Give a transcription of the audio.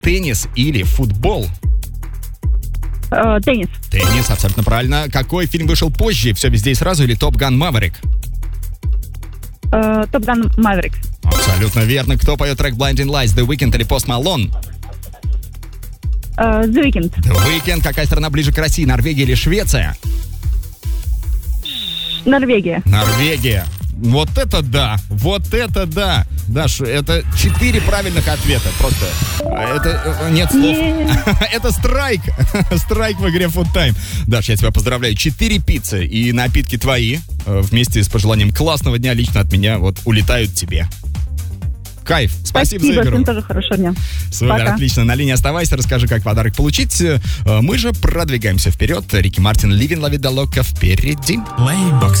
Теннис или футбол? Теннис. Теннис, абсолютно правильно. Какой фильм вышел позже? «Все везде и сразу» или «Топ Ган Маверик»? Топ Ган Маверик. Абсолютно верно. Кто поет трек Blinding Lights, The Weeknd или Post Malone? The Weeknd. The Weeknd. Какая страна ближе к России, Норвегия или Швеция? Норвегия. Норвегия. Вот это да! Вот это да! Даш, это 4 правильных ответа. Просто это нет слов. Это страйк. Страйк в игре Food Time. Даш, я тебя поздравляю. 4 пиццы и напитки твои вместе с пожеланием классного дня лично от меня вот улетают тебе. Кайф. Спасибо за игру. Всем тоже хорошего дня. Супер, Пока. отлично. На линии оставайся, расскажи, как подарок получить. Мы же продвигаемся вперед. Рики Мартин, Living La Vida Loca впереди.